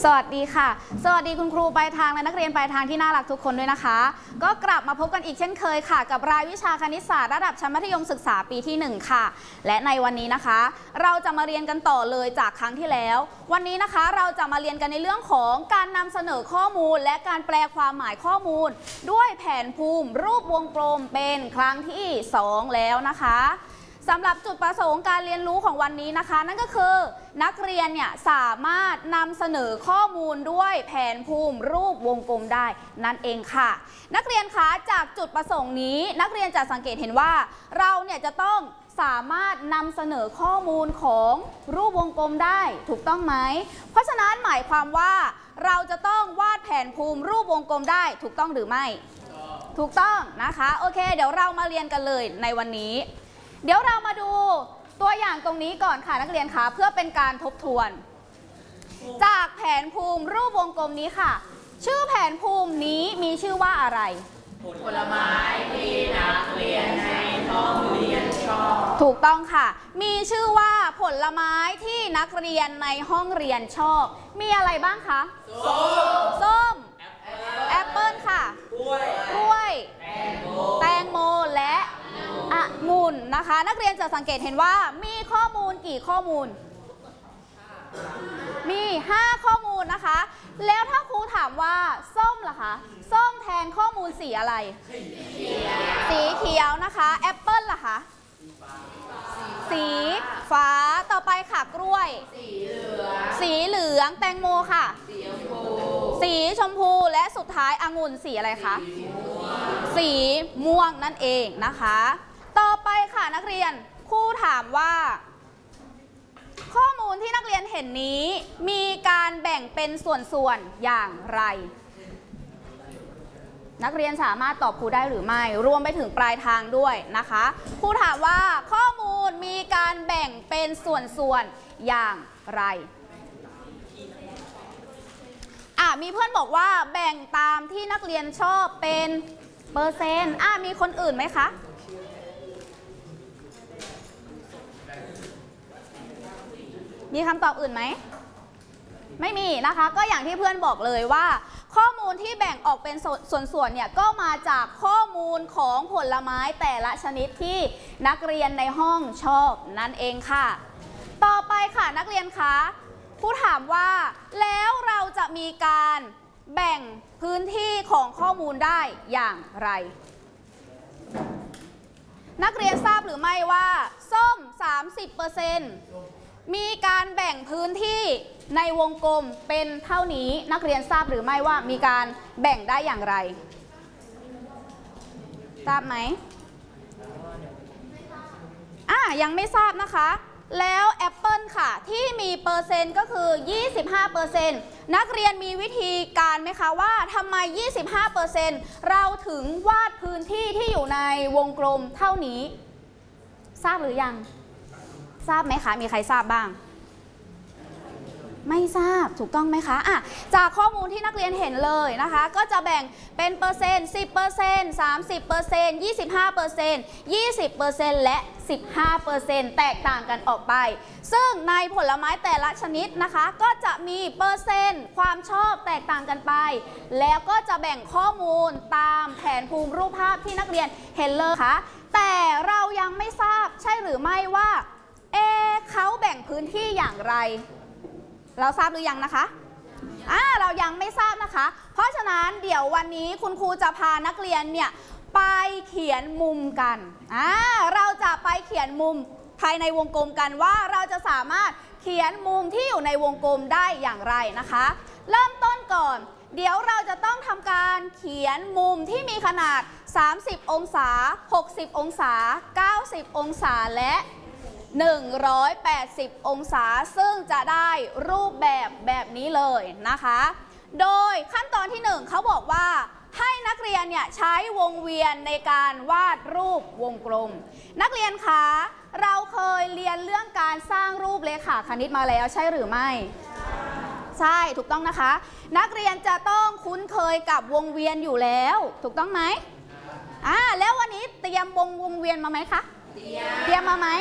สวัสดีค่ะสวัสดีคุณครูปลายทางและนักเรียนปลายทางที่น่ารักทุกคนด้วยนะคะก็กลับมาพบกันอีกเช่นเคยค่ะกับรายวิชาคณิตศาสตร์ระดับชั้นมัธยมศึกษาปีที่1ค่ะและในวันนี้นะคะเราจะมาเรียนกันต่อเลยจากครั้งที่แล้ววันนี้นะคะเราจะมาเรียนกันในเรื่องของการนำเสนอข้อมูลและการแปลความหมายข้อมูลด้วยแผนภูมิรูปวงกลมเป็นครั้งที่2แล้วนะคะสำหรับจุดประสงค์การเรียนรู้ของวันนี้นะคะนั่นก็คือนักเรียนเนี่ยสามารถนำเสนอข้อมูลด้วยแผนภูมิรูปวงกลมได้นั่นเองค่ะนักเรียนคะจากจุดประสงค์นี้นักเรียนจะสังเกตเห็นว่าเราเนี่ยจะต้องสามารถนำเสนอข้อมูลของรูปวงกลมได้ถูกต้องไหมเพราะฉะนั้นหมายความว่าเราจะต้องวาดแผนภูมิรูปวงกลมได้ถูกต้องหรือไม่ถูกต้องนะคะโอเคเดี๋ยวเรามาเรียนกันเลยในวันนี้เดี๋ยวเรามาดูตัวอย่างตรงนี้ก่อนค่ะนักเรียนคะเพื่อเป็นการทบทวนจากแผนภูมิรูปวงกลมนี้ค่ะชื่อแผนภูมินี้มีชื่อว่าอะไรผลไม้ที่นักเรียนในห้องเรียนชอบถูกต้องค่ะมีชื่อว่าผลไม้ที่นักเรียนในห้องเรียนชอบมีอะไรบ้างคะส้มแอปเปิ้ลค่ะกล้วยแตงโมและองุ่นนะคะนักเรียนจะสังเกตเห็นว่ามีข้อมูลกี่ข้อมูลมี5ข้อมูลนะคะแล้วถ้าครูถามว่าส้มล่ะคะส้มแทนข้อมูลสีอะไรสีเขียวนะคะแอปเปิ้ลล่ะคะสีฟ้าต่อไปค่ะกล้วยสีเหลืองแตงโมค่ะสีชมพูและสุดท้ายองุ่นสีอะไรคะสีม่วงนั่นเองนะคะต่อไปค่ะนักเรียนครูถามว่าข้อมูลที่นักเรียนเห็นนี้มีการแบ่งเป็นส่วนๆอย่างไรนักเรียนสามารถตอบครูได้หรือไม่รวมไปถึงปลายทางด้วยนะคะครูถามว่าข้อมูลมีการแบ่งเป็นส่วนๆอย่างไรมีเพื่อนบอกว่าแบ่งตามที่นักเรียนชอบเป็นเปอร์เซ็นต์มีคนอื่นไหมคะมีคำตอบอื่นไหมไม่มีนะคะก็อย่างที่เพื่อนบอกเลยว่าข้อมูลที่แบ่งออกเป็นส่วนๆเนี่ยก็มาจากข้อมูลของผลไม้แต่ละชนิดที่นักเรียนในห้องชอบนั่นเองค่ะต่อไปค่ะนักเรียนคะครูถามว่าแล้วเราจะมีการแบ่งพื้นที่ของข้อมูลได้อย่างไรนักเรียนทราบหรือไม่ว่าส้ม 30%มีการแบ่งพื้นที่ในวงกลมเป็นเท่านี้นักเรียนทราบหรือไม่ว่ามีการแบ่งได้อย่างไรทราบไหมยังไม่ทราบนะคะแล้วแอปเปิลค่ะที่มีเปอร์เซ็นต์ก็คือ 25% นักเรียนมีวิธีการไหมคะว่าทำไม 25% เราถึงวาดพื้นที่ที่อยู่ในวงกลมเท่านี้ทราบหรือยังทราบไหมคะมีใครทราบบ้างไม่ทราบถูกต้องไหมคะจากข้อมูลที่นักเรียนเห็นเลยนะคะก็จะแบ่งเป็นเปอร์เซ็นต์ 10% 30% 25% 20% และ 15% แตกต่างกันออกไปซึ่งในผลไม้แต่ละชนิดนะคะก็จะมีเปอร์เซ็นต์ความชอบแตกต่างกันไปแล้วก็จะแบ่งข้อมูลตามแผนภูมิรูปภาพที่นักเรียนเห็นเลยค่ะแต่เรายังไม่ทราบใช่หรือไม่ว่าเขาแบ่งพื้นที่อย่างไรเราทราบหรือยังนะคะเรายังไม่ทราบนะคะเพราะฉะนั้นเดี๋ยววันนี้คุณครูจะพานักเรียนเนี่ยไปเขียนมุมกันเราจะไปเขียนมุมภายในวงกลมกันว่าเราจะสามารถเขียนมุมที่อยู่ในวงกลมได้อย่างไรนะคะเริ่มต้นก่อนเดี๋ยวเราจะต้องทำการเขียนมุมที่มีขนาด30องศา60องศา90องศาและ180องศาซึ่งจะได้รูปแบบนี้เลยนะคะโดยขั้นตอนที่1เขาบอกว่าให้นักเรียนเนี่ยใช้วงเวียนในการวาดรูปวงกลมนักเรียนคะเราเคยเรียนเรื่องการสร้างรูปเลขาคณิตมาแล้วใช่หรือไม่ใช่ถูกต้องนะคะนักเรียนจะต้องคุ้นเคยกับวงเวียนอยู่แล้วถูกต้องไหมแล้ววันนี้เตรียมวงเวียนมาไหมคะเตรียมมาไหม